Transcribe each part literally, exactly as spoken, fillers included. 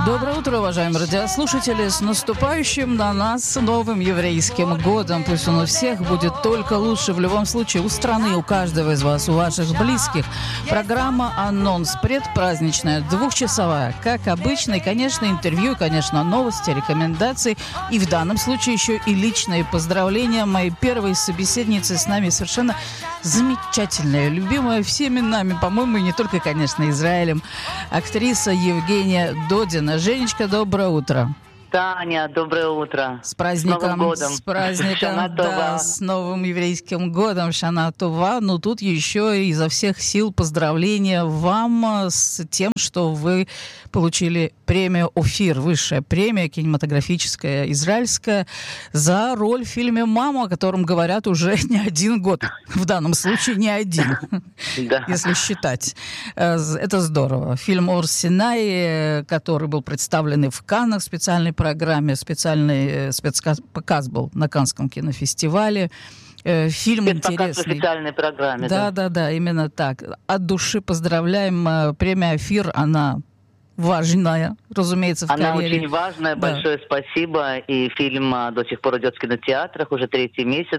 Доброе утро, уважаемые радиослушатели. С наступающим на нас новым еврейским годом. Пусть он у всех будет только лучше. В любом случае, у страны, у каждого из вас, у ваших близких. Программа «Анонс» предпраздничная, двухчасовая. Как обычно. И, конечно, интервью, и, конечно, новости, рекомендации. И в данном случае еще и личные поздравления моей первой собеседницы с нами. Совершенно замечательная, любимая всеми нами, по-моему, и не только, конечно, Израилем. Актриса Евгения Додина. Женечка, доброе утро. Таня, доброе утро. С праздником. С Новым годом. С праздником, Шана да, Това. с новым еврейским годом. Шана Това. Ну, тут еще изо всех сил поздравления вам с тем, что вы получили премию «Офир», высшая премия кинематографическая, израильская, за роль в фильме «Мама», о котором говорят уже не один год. В данном случае не один, если считать. Это здорово. Фильм «Ор Синай», который был представлен и в Каннах в специальной программе, специальный спецпоказ был на Каннском кинофестивале. Фильм интересный. В специальной программе. Да, да, да, да, именно так. От души поздравляем. Премия «Офир», она важная, разумеется, в Она карьере. очень важная. Да. Большое спасибо. И фильм до сих пор идет в кинотеатрах уже третий месяц.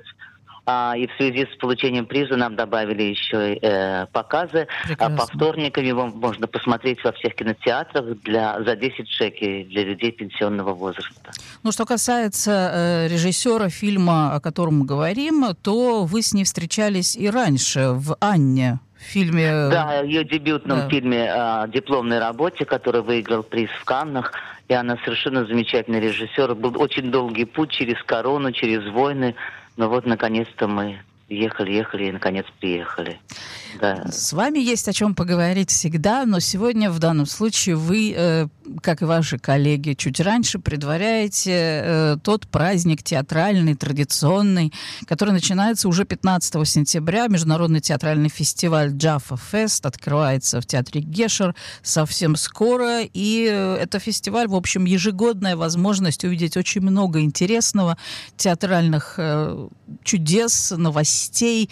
А, и в связи с получением приза нам добавили еще э, показы. А по вторникам его можно посмотреть во всех кинотеатрах для, за десять шекелей для людей пенсионного возраста. Ну, что касается э, режиссера фильма, о котором мы говорим, то вы с ней встречались и раньше, в «Анне». В фильме... Да, ее дебютном да. фильме э, «Дипломной работе», который выиграл приз в Каннах. И она совершенно замечательный режиссер. Был очень долгий путь через корону, через войны. Но вот, наконец-то, мы ехали, ехали и, наконец, приехали. Да. С вами есть о чем поговорить всегда, но сегодня, в данном случае, вы, э, как и ваши коллеги, чуть раньше предваряете э, тот праздник театральный, традиционный, который начинается уже пятнадцатого сентября. Международный театральный фестиваль «Джаффа Фест» открывается в театре Гешер совсем скоро. И э, это фестиваль, в общем, ежегодная возможность увидеть очень много интересного, театральных э, чудес, новостей,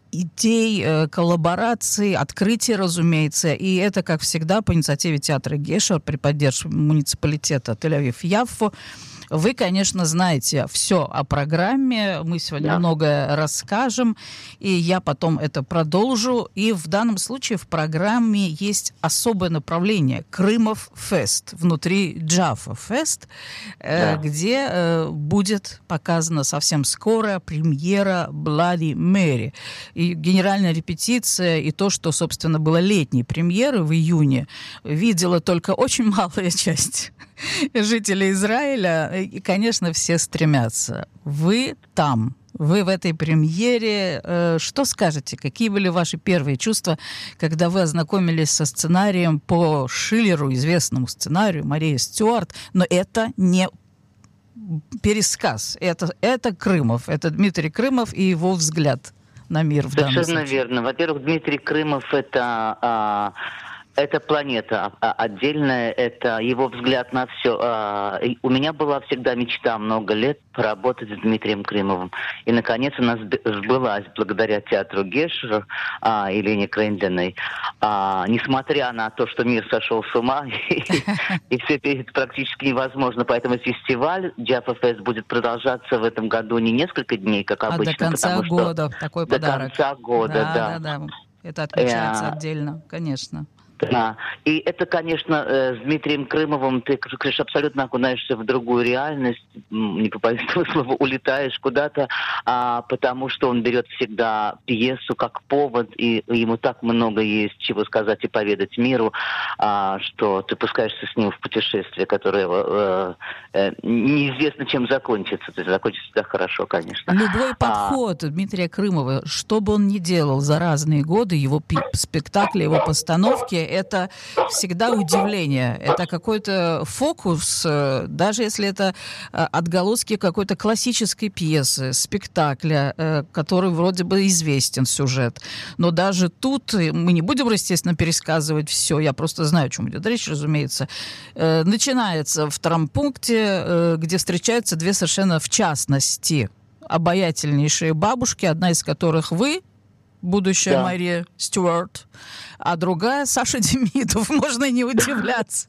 идей, э, коллабораций, открытий, разумеется. И это, как всегда, по инициативе театра Гешер при поддержке муниципалитета Тель-Авив-Яффо. Вы, конечно, знаете все о программе. Мы сегодня да. многое расскажем, и я потом это продолжу. И в данном случае в программе есть особое направление – Крымов Фест, внутри Джаффа Фест, да. э, где э, будет показана совсем скоро премьера «Bloody Mary». И генеральная репетиция, и то, что, собственно, было летней премьеры в июне, видела только очень малая часть жителей Израиля. И, конечно, все стремятся. Вы там, вы в этой премьере. Что скажете? Какие были ваши первые чувства, когда вы ознакомились со сценарием по Шиллеру, известному сценарию Марии Стюарт? Но это не пересказ. Это, это Крымов. Это Дмитрий Крымов и его взгляд на мир в данном случае. Совершенно верно. Во-первых, Дмитрий Крымов — это... А... Это планета отдельная, это его взгляд на все. У меня была всегда мечта много лет поработать с Дмитрием Крымовым. И, наконец, она сбылась благодаря театру Гешер и Лене Крейнденой. Несмотря на то, что мир сошел с ума, и все это практически невозможно. Поэтому фестиваль Джаффа Фест будет продолжаться в этом году не несколько дней, как обычно. А до конца года такой подарок. До конца года, да. Да, да, да. Это отмечается отдельно, конечно. Да. И это, конечно, с Дмитрием Крымовым ты, конечно, абсолютно окунаешься в другую реальность, не побоюсь этого слова, улетаешь куда-то, а, потому что он берет всегда пьесу как повод, и ему так много есть чего сказать и поведать миру, а, что ты пускаешься с ним в путешествие, которое э, э, неизвестно, чем закончится. То есть закончится всегда хорошо, конечно. Любой подход а, Дмитрия Крымова, что бы он ни делал за разные годы, его пи- спектакли, его постановки, это всегда удивление. Это какой-то фокус, даже если это отголоски какой-то классической пьесы, спектакля, который вроде бы известен сюжет. Но даже тут мы не будем, естественно, пересказывать все. Я просто знаю, о чем идет речь, разумеется. Начинается в травмпункте, где встречаются две совершенно в частности обаятельнейшие бабушки, одна из которых вы, будущая да. Мария Стюарт, а другая Саша Демидов, можно не удивляться.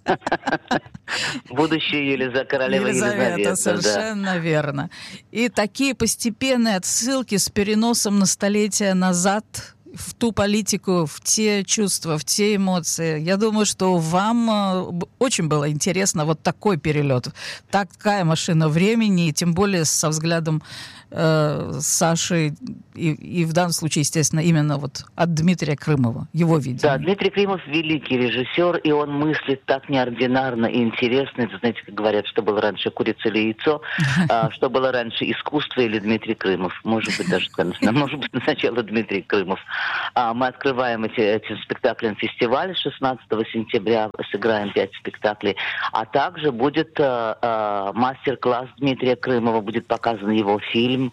Будущая Елизавета, королева Елизавета, Елизавета. совершенно да. верно. И такие постепенные отсылки с переносом на столетия назад в ту политику, в те чувства, в те эмоции. Я думаю, что вам очень было интересно вот такой перелет, такая машина времени, и тем более со взглядом э, Саши, и, и в данном случае, естественно, именно вот от Дмитрия Крымова, его видение. Да, Дмитрий Крымов великий режиссер, и он мыслит так неординарно и интересно. Это, знаете, как говорят, что было раньше, курица или яйцо, что было раньше, искусство или Дмитрий Крымов. Может быть, даже, может быть, сначала Дмитрий Крымов. Мы открываем эти, этим спектаклем фестиваль шестнадцатого сентября, сыграем пять спектаклей, а также будет мастер-класс Дмитрия Крымова, будет показан его фильм.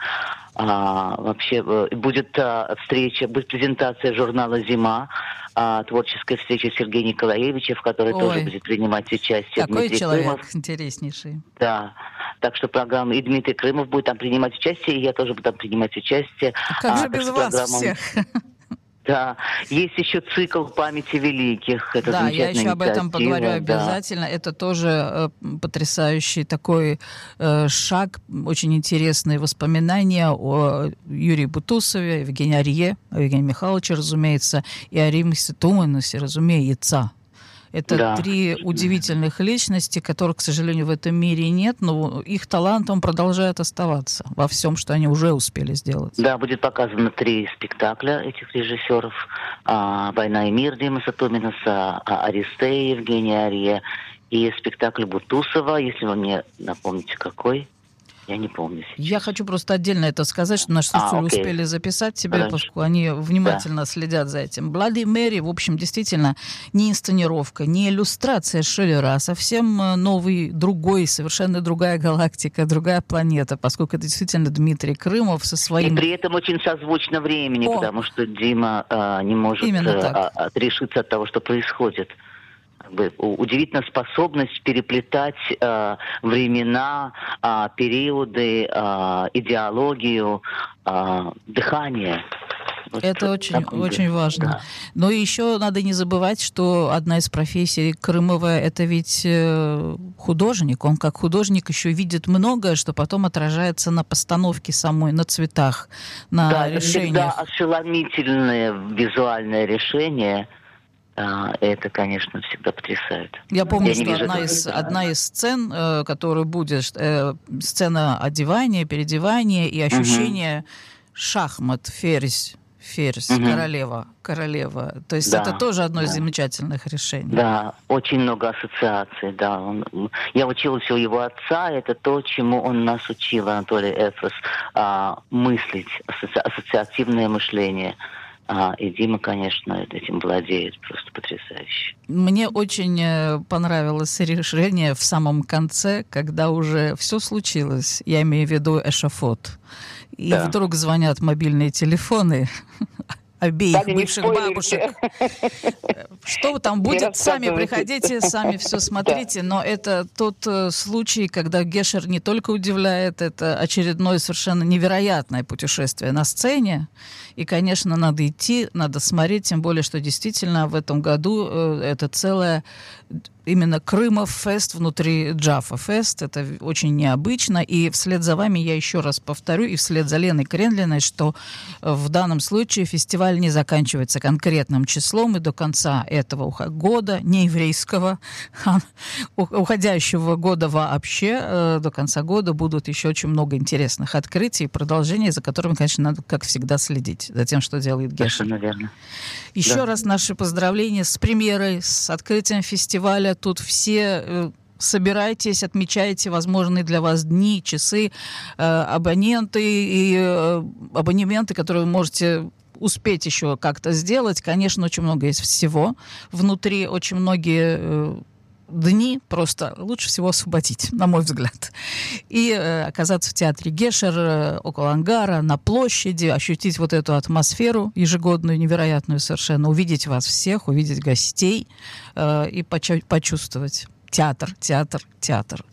А, вообще будет а, встреча, будет презентация журнала «Зима», а, творческая встреча Сергея Николаевича, в которой Ой, тоже будет принимать участие какой Дмитрий человек Крымов. Интереснейший. Да, так что программа, и Дмитрий Крымов будет там принимать участие, и я тоже буду там принимать участие. Как а, же без вас программа... всех? Да, есть еще цикл памяти великих. Это да, я еще об этом поговорю да. обязательно. Это тоже э, потрясающий такой э, шаг, очень интересные воспоминания о Юрии Бутусове, Евгении Арье, о Евгении Михайловиче, разумеется, и о Римсе Туманосе, разумеется. Это да. три удивительных личности, которых, к сожалению, в этом мире нет, но их талант, он продолжает оставаться во всем, что они уже успели сделать. Да, будет показано три спектакля этих режиссеров. «Война и мир» Димаса Туманоса, «Аристея» Евгения Арье и спектакль Бутусова, если вы мне напомните, какой. Я не помню сейчас. Я хочу просто отдельно это сказать, что наши слушатели а, успели записать себе, Раньше. Поскольку они внимательно да. следят за этим. «Блади Мэри», в общем, действительно не инсценировка, не иллюстрация Шиллера, а совсем новый, другой, совершенно другая галактика, другая планета, поскольку это действительно Дмитрий Крымов со своим... И при этом очень созвучно времени, О! потому что Дима а, не может а, отрешиться от того, что происходит. Удивительная способность переплетать э, времена, э, периоды, э, идеологию, э, дыхание. Вот это очень, очень важно. Да. Но еще надо не забывать, что одна из профессий Крымова — это ведь художник. Он как художник еще видит многое, что потом отражается на постановке самой, на цветах, на да, решениях. Это всегда ошеломительное визуальное решение. Это, конечно, всегда потрясает. Я помню, Я что одна из, одна из сцен, э, которая будет, э, сцена одевания, переодевания и ощущение угу. шахмат, ферзь, ферзь, угу. королева, королева. То есть да, это тоже одно да. из замечательных решений. Да, очень много ассоциаций, да. Он, я училась у его отца, это то, чему он нас учил, Анатолий Эфрос, а, мыслить, асоци, ассоциативное мышление. А, и Дима, конечно, этим владеет просто потрясающе. Мне очень понравилось решение в самом конце, когда уже все случилось, я имею в виду эшафот, и да. вдруг звонят мобильные телефоны обеих Сами бывших бабушек. Что там будет, сами приходите, сами все смотрите. Да. Но это тот э, случай, когда Гешер не только удивляет, это очередное совершенно невероятное путешествие на сцене. И, конечно, надо идти, надо смотреть, тем более, что действительно в этом году э, это целая именно Крымов фест внутри Джафа фест. Это очень необычно. И вслед за вами я еще раз повторю, и вслед за Леной Крендлиной, что в данном случае фестиваль не заканчивается конкретным числом, и до конца этого года, не еврейского, а уходящего года вообще, до конца года будут еще очень много интересных открытий и продолжений, за которыми, конечно, надо, как всегда, следить за тем, что делает Гешер. Наверное. Еще да. раз наши поздравления с премьерой, с открытием фестиваля. Тут все э, собирайтесь, отмечайте возможные для вас дни, часы, э, абоненты и э, абонементы, которые вы можете успеть еще как-то сделать. Конечно, очень много есть всего. Внутри очень многие э, дни просто лучше всего освободить, на мой взгляд. И э, оказаться в театре Гешер, э, около ангара, на площади, ощутить вот эту атмосферу ежегодную, невероятную совершенно, увидеть вас всех, увидеть гостей э, и почу- почувствовать театр, театр, театр.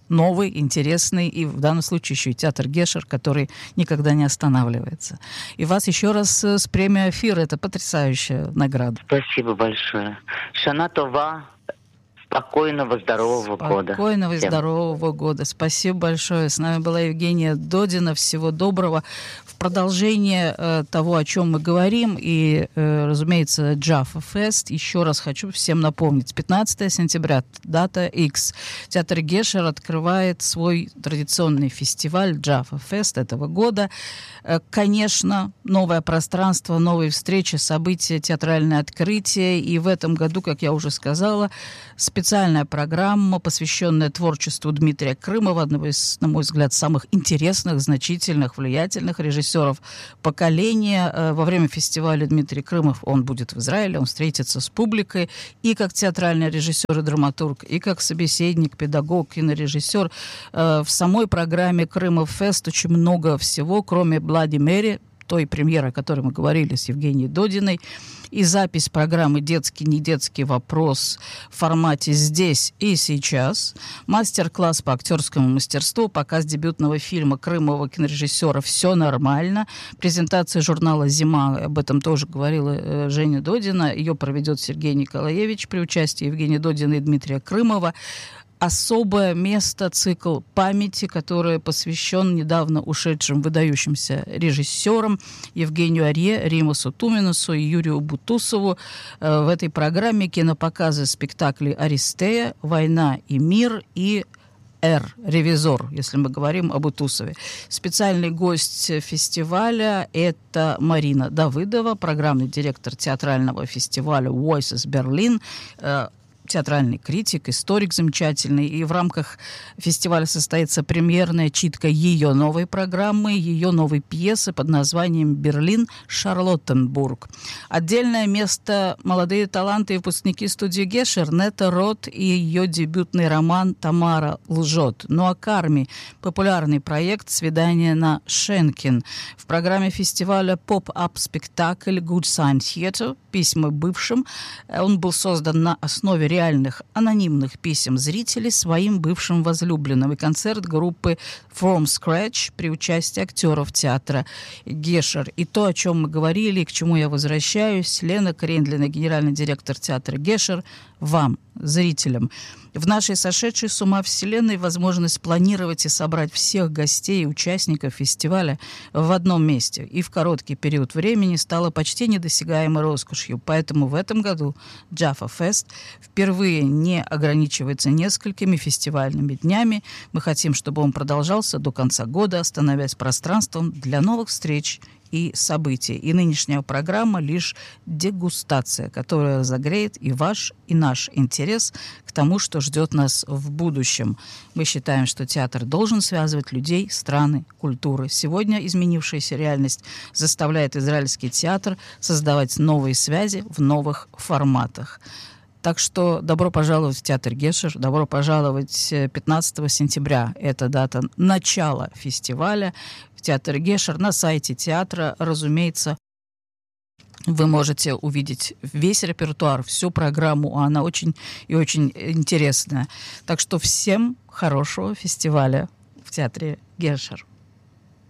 новый, интересный, и в данном случае еще и театр Гешер, который никогда не останавливается. И вас еще раз с премией «Офир». Это потрясающая награда. Спасибо большое. Шана Това. Спокойного, здорового года. Спокойного и всем. здорового года. Спасибо большое. С нами была Евгения Додина. Всего доброго. В продолжение э, того, о чем мы говорим, и, э, разумеется, Jaffa Fest, еще раз хочу всем напомнить. пятнадцатого сентября, дата X. Театр Гешер открывает свой традиционный фестиваль Jaffa Fest этого года. Э, конечно, новое пространство, новые встречи, события, театральное открытие. И в этом году, как я уже сказала, специальная программа, посвященная творчеству Дмитрия Крымова, одного из, на мой взгляд, самых интересных, значительных, влиятельных режиссеров поколения. Во время фестиваля Дмитрий Крымов, он будет в Израиле, он встретится с публикой и как театральный режиссер и драматург, и как собеседник, педагог, кинорежиссер. В самой программе Крымов Фест очень много всего, кроме Bloody Mary, той премьеры, о которой мы говорили с Евгенией Додиной, и запись программы «Детский, не детский вопрос» в формате «Здесь и сейчас», мастер-класс по актерскому мастерству, показ дебютного фильма крымового кинорежиссера «Все нормально», презентация журнала «Зима», об этом тоже говорила Женя Додина, ее проведет Сергей Николаевич при участии Евгении Додиной и Дмитрия Крымова. Особое место, цикл памяти, который посвящен недавно ушедшим выдающимся режиссерам Евгению Арье, Римасу Туминусу и Юрию Бутусову. В этой программе кинопоказы спектаклей «Аристея», «Война и мир» и «Р», «Ревизор», если мы говорим об Бутусове. Специальный гость фестиваля – это Марина Давыдова, программный директор театрального фестиваля Voices Berlin, театральный критик, историк замечательный. И в рамках фестиваля состоится премьерная читка ее новой программы, ее новой пьесы под названием «Берлин. Шарлоттенбург». Отдельное место молодые таланты и выпускники студии Гешер, Нета Рот и ее дебютный роман «Тамара лжет». Ну а Карми – популярный проект «Свидание на Шенкин». В программе фестиваля поп-ап-спектакль «Good Sign Theater» «Письма бывшим». Он был создан на основе реальных анонимных писем зрителей своим бывшим возлюбленным, и концерт группы From Scratch при участии актеров театра Гешер. И то, о чем мы говорили, и к чему я возвращаюсь, Лена Крендлина, генеральный директор театра Гешер, вам, зрителям. В нашей сошедшей с ума вселенной возможность планировать и собрать всех гостей и участников фестиваля в одном месте и в короткий период времени стала почти недосягаемой роскошью. Поэтому в этом году Jaffa Fest впервые не ограничивается несколькими фестивальными днями. Мы хотим, чтобы он продолжался до конца года, становясь пространством для новых встреч и событий. И нынешняя программа лишь дегустация, которая разогреет и ваш, и наш интерес к тому, что ждет нас в будущем. Мы считаем, что театр должен связывать людей, страны, культуры. Сегодня изменившаяся реальность заставляет израильский театр создавать новые связи в новых форматах. Так что добро пожаловать в театр Гешер, добро пожаловать пятнадцатого сентября. Это дата начала фестиваля в театр Гешер. На сайте театра, разумеется, вы можете увидеть весь репертуар, всю программу, а она очень и очень интересная. Так что всем хорошего фестиваля в театре Гешер.